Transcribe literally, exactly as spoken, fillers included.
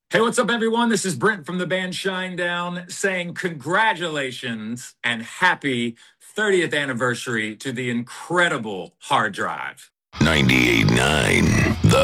Hey, what's up, everyone? This is Brent from the band Shinedown saying congratulations and happy thirtieth anniversary to the incredible hard drive. ninety-eight point nine The